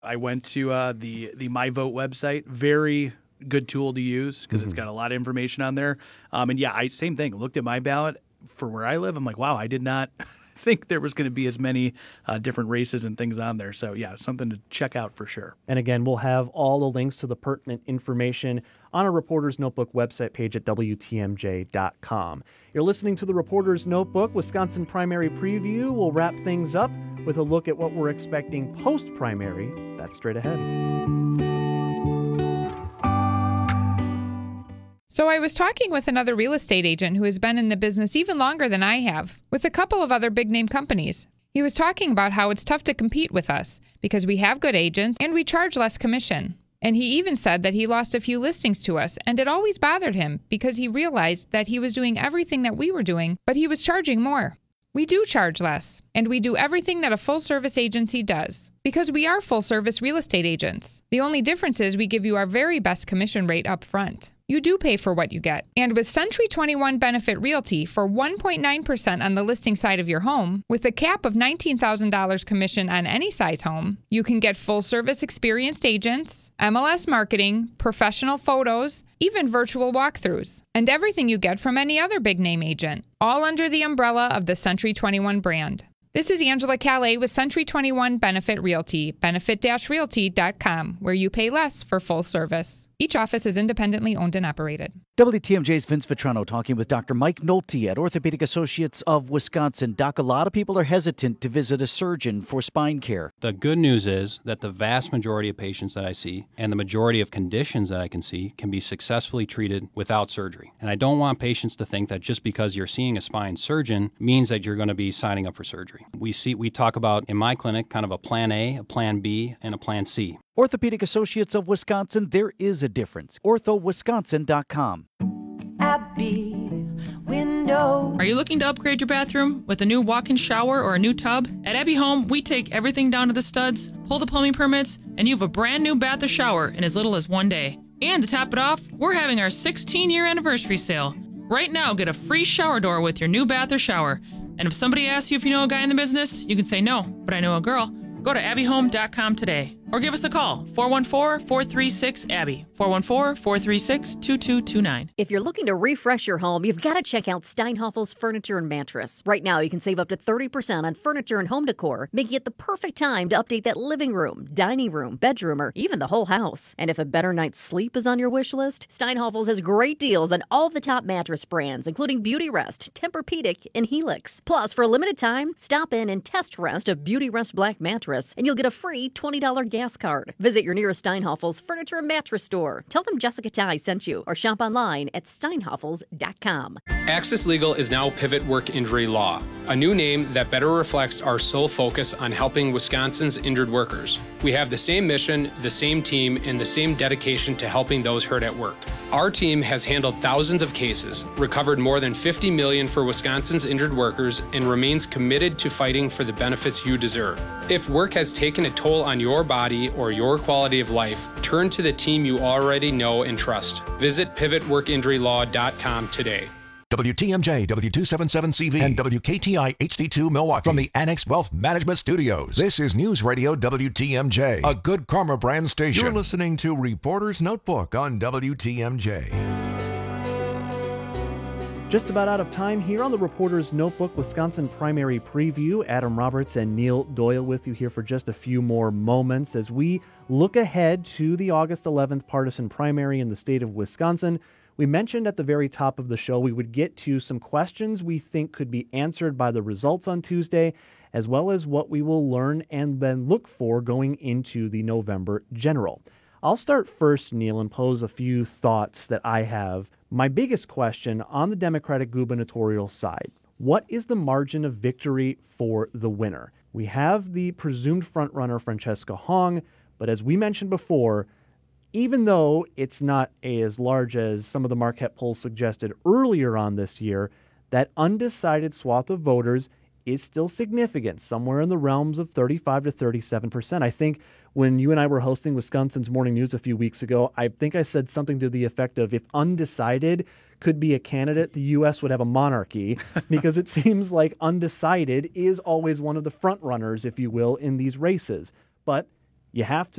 I went to the My Vote website. Very good tool to use because it's got a lot of information on there. And yeah, same thing. Looked at my ballot for where I live. I'm like, wow, I did not think there was going to be as many different races and things on there. So yeah, something to check out for sure. And again, we'll have all the links to the pertinent information on our Reporter's Notebook website page at WTMJ.com. You're listening to the Reporter's Notebook Wisconsin Primary Preview. We'll wrap things up with a look at what we're expecting post-primary. That's straight ahead. So I was talking with another real estate agent who has been in the business even longer than I have, with a couple of other big-name companies. He was talking about how it's tough to compete with us because we have good agents and we charge less commission. And he even said that he lost a few listings to us, and it always bothered him because he realized that he was doing everything that we were doing, but he was charging more. We do charge less, and we do everything that a full-service agency does, because we are full-service real estate agents. The only difference is we give you our very best commission rate up front. You do pay for what you get. And with Century 21 Benefit Realty for 1.9% on the listing side of your home, with a cap of $19,000 commission on any size home, you can get full-service experienced agents, MLS marketing, professional photos, even virtual walkthroughs, and everything you get from any other big-name agent, all under the umbrella of the Century 21 brand. This is Angela Calais with Century 21 Benefit Realty, benefit-realty.com, where you pay less for full service. Each office is independently owned and operated. WTMJ's Vince Vitrano talking with Dr. Mike Nolte at Orthopedic Associates of Wisconsin. Doc, a lot of people are hesitant to visit a surgeon for spine care. The good news is that the vast majority of patients that I see and the majority of conditions that I can see can be successfully treated without surgery. And I don't want patients to think that just because you're seeing a spine surgeon means that you're going to be signing up for surgery. We talk about, in my clinic, kind of a plan A, a plan B, and a plan C. Orthopedic Associates of Wisconsin, there is a difference. OrthoWisconsin.com. Abby Window. Are you looking to upgrade your bathroom with a new walk-in shower or a new tub? At Abby Home, we take everything down to the studs, pull the plumbing permits, and you have a brand new bath or shower in as little as one day. And to top it off, we're having our 16-year anniversary sale. Right now, get a free shower door with your new bath or shower. And if somebody asks you if you know a guy in the business, you can say no, but I know a girl. Go to abbyhome.com today or give us a call, 414-436-ABBY, 414-436-2229. If you're looking to refresh your home, you've got to check out Steinhafels Furniture and Mattress. Right now, you can save up to 30% on furniture and home decor, making it the perfect time to update that living room, dining room, bedroom, or even the whole house. And if a better night's sleep is on your wish list, Steinhafels has great deals on all the top mattress brands, including Beautyrest, Tempur-Pedic, and Helix. Plus, for a limited time, stop in and test rest a Beautyrest Black mattress, and you'll get a free $20 gas card. Visit your nearest Steinhafels Furniture and Mattress store. Tell them Jessica Ty sent you, or shop online at steinhafels.com. Access Legal is now Pivot Work Injury Law, a new name that better reflects our sole focus on helping Wisconsin's injured workers. We have the same mission, the same team, and the same dedication to helping those hurt at work. Our team has handled thousands of cases, recovered more than $50 million for Wisconsin's injured workers, and remains committed to fighting for the benefits you deserve. If work has taken a toll on your body or your quality of life, turn to the team you already know and trust. Visit pivotworkinjurylaw.com today. WTMJ, W277CV, and WKTI HD2 Milwaukee from the Annex Wealth Management Studios. This is News Radio WTMJ, a Good Karma brand station. You're listening to Reporter's Notebook on WTMJ. Just about out of time here on the Reporter's Notebook Wisconsin Primary Preview. Adam Roberts and Neil Doyle with you here for just a few more moments as we look ahead to the August 11th partisan primary in the state of Wisconsin. We mentioned at the very top of the show we would get to some questions we think could be answered by the results on Tuesday, as well as what we will learn and then look for going into the November general. I'll start first, Neil, and pose a few thoughts that I have. My biggest question on the Democratic gubernatorial side, what is the margin of victory for the winner? We have the presumed frontrunner, Francesca Hong, but as we mentioned before, even though it's not as large as some of the Marquette polls suggested earlier on this year, that undecided swath of voters is still significant, somewhere in the realms of 35 to 37%. I think when you and I were hosting Wisconsin's Morning News a few weeks ago, I think I said something to the effect of if undecided could be a candidate, the U.S. would have a monarchy, because it seems like undecided is always one of the front runners, if you will, in these races. But you have to